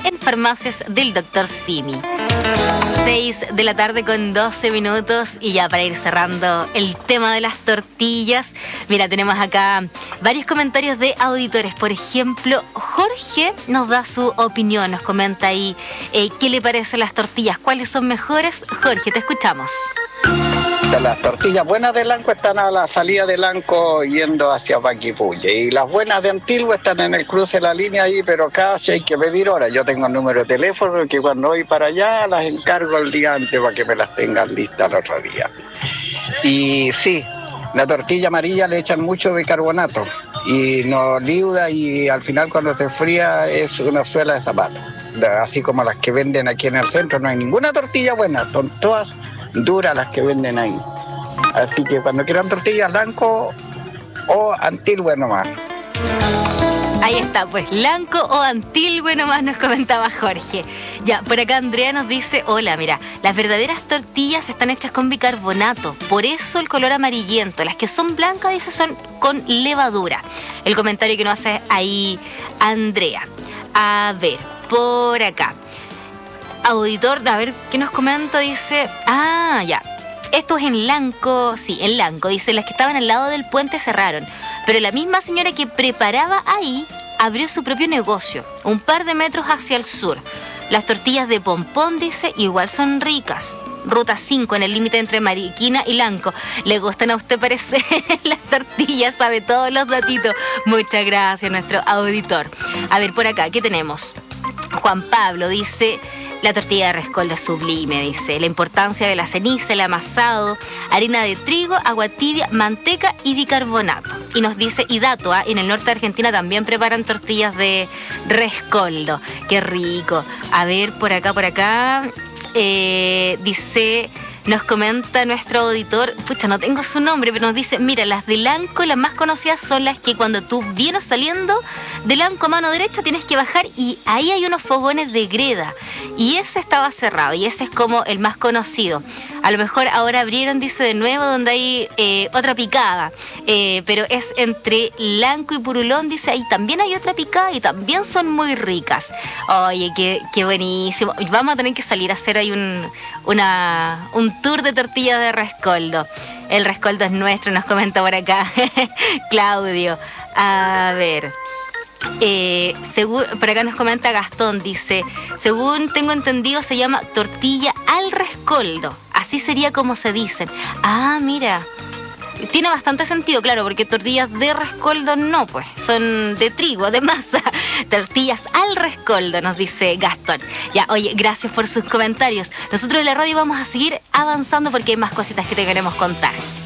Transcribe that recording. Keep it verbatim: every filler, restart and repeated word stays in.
en Farmacias del doctor Simi. seis de la tarde con doce minutos y ya para ir cerrando el tema de las tortillas. Mira, tenemos acá varios comentarios de auditores. Por ejemplo, Jorge nos da su opinión, nos comenta ahí eh, qué le parecen las tortillas, cuáles son mejores. Jorge, te escuchamos. Las tortillas buenas de Lanco están a la salida de Lanco yendo hacia Paquipuye, y las buenas de Antigua están en el cruce de la línea ahí, pero casi hay que pedir hora. Yo tengo el número de teléfono que cuando voy para allá las encargo el día antes para que me las tengan listas el otro día. Y sí, la tortilla amarilla le echan mucho bicarbonato y no liuda, y al final cuando se fría es una suela de zapato. Así como las que venden aquí en el centro, no hay ninguna tortilla buena, son todas duras las que venden ahí. Así que cuando quieran tortillas, Lanco o Antilhue nomás. Ahí está, pues, Lanco o Antilhue nomás, nos comentaba Jorge. Ya, por acá Andrea nos dice, hola, mira, las verdaderas tortillas están hechas con bicarbonato, por eso el color amarillento. Las que son blancas, dice, son con levadura. El comentario que nos hace ahí Andrea. A ver, por acá. Auditor, a ver, ¿qué nos comenta? Dice, ah, ya. Esto es en Lanco, sí, en Lanco. Dice, las que estaban al lado del puente cerraron. Pero la misma señora que preparaba ahí abrió su propio negocio, un par de metros hacia el sur. Las tortillas de Pompón, dice, igual son ricas. Ruta cinco, en el límite entre Mariquina y Lanco. ¿Le gustan a usted, parece, las tortillas? Sabe todos los datitos. Muchas gracias, nuestro auditor. A ver, por acá, ¿qué tenemos? Juan Pablo dice, la tortilla de rescoldo es sublime, dice. La importancia de la ceniza, el amasado, harina de trigo, agua tibia, manteca y bicarbonato. Y nos dice, y dato, ¿eh? En el norte de Argentina también preparan tortillas de rescoldo. ¡Qué rico! A ver, por acá, por acá, eh, dice... Nos comenta nuestro auditor, pucha, no tengo su nombre, pero nos dice, mira, las de Lanco, las más conocidas son las que cuando tú vienes saliendo de Lanco a mano derecha tienes que bajar y ahí hay unos fogones de greda. Y ese estaba cerrado y ese es como el más conocido. A lo mejor ahora abrieron, dice, de nuevo, donde hay eh, otra picada. Eh, pero es entre Lanco y Purulón, dice, ahí también hay otra picada y también son muy ricas. Oye, qué, qué buenísimo. Vamos a tener que salir a hacer ahí un, una, un tour de tortillas de rescoldo. El rescoldo es nuestro, nos comenta por acá Claudio. A ver... Eh, según, por acá nos comenta Gastón, dice, según tengo entendido se llama tortilla al rescoldo, así sería como se dicen. Ah, mira, tiene bastante sentido, claro, porque tortillas de rescoldo no, pues, son de trigo, de masa. Tortillas al rescoldo, nos dice Gastón. Ya, oye, gracias por sus comentarios. Nosotros en la radio vamos a seguir avanzando porque hay más cositas que te queremos contar.